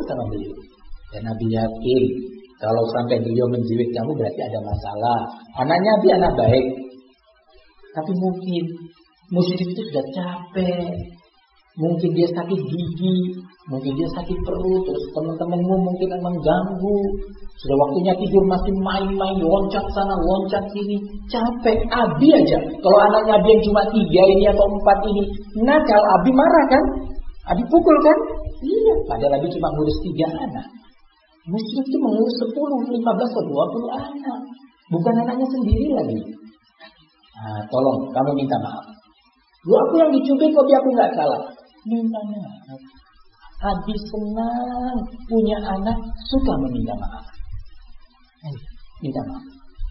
sama beliau. Dan Nabi yakin kalau sampai beliau menjiwit kamu berarti ada masalah. Anaknya Nabi anak baik, tapi mungkin musyrik itu sudah capek. Mungkin dia sakit gigi, mungkin dia sakit perut, terus teman-temanmu mungkin akan mengganggu. Sudah waktunya tidur masih main-main, loncat sana, loncat sini, capek. Abi aja, kalau anaknya Abi yang cuma 3 ini atau 4 ini, nakal, Abi marah kan? Abi pukul kan? Iya, padahal Abi cuma ngurus 3 anak. Musyrik itu mengurus 10, 15, atau 20 anak. Bukan anaknya sendiri lagi. Nah, tolong, kamu minta maaf. Lu aku yang dicubit, tapi aku gak salah. Minta maaf. Abi senang punya anak suka meminta maaf. Minta maaf.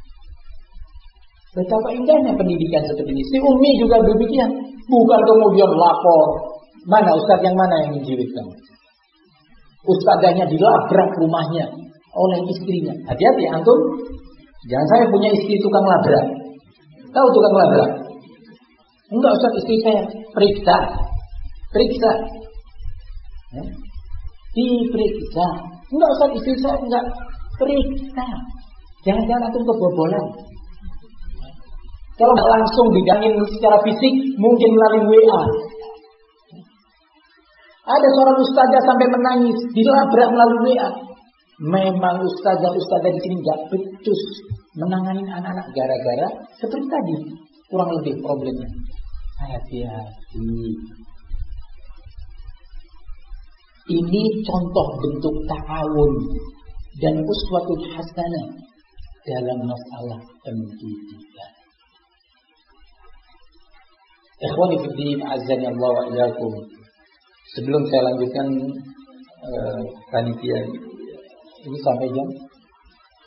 Betapa indahnya pendidikan seperti ini. Si Umi juga demikian. Bukan kemudian lapor. Mana ustaz yang mana yang menjiwit kamu? Ustazahnya dilabrak rumahnya oleh istrinya. Hati-hati antum. Jangan saya punya istri tukang labrak. Tahu tukang labrak? Enggak ustaz, istri saya periksa. Diperiksa. Enggak ustaz, istri saya enggak periksa. Jangan-jangan antum kebobolan. Kalau langsung digangin secara fisik, mungkin melalui WA. Ada seorang ustazah sampai menangis, dilabrak melalui WA. Memang ustazah di sini nggak becus menangani anak-anak gara-gara seperti tadi, kurang lebih problemnya. Hati-hati. Ini contoh bentuk ta'awun dan uswatun hasanah dalam masalah pendidikan. Ikhwani fi din, azza Allah wa iyyakum. Sebelum saya lanjutkan panitia ini sampai jam